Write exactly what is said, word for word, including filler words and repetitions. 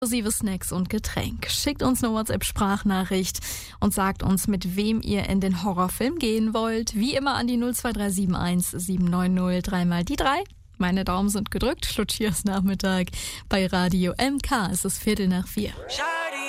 Inklusive Snacks und Getränk. Schickt uns eine WhatsApp-Sprachnachricht und sagt uns, mit wem ihr in den Horrorfilm gehen wollt. Wie immer an die null zwei drei sieben eins sieben neun null, dreimal die drei. Meine Daumen sind gedrückt. Lucias Nachmittag bei Radio M K. Es ist Viertel nach vier.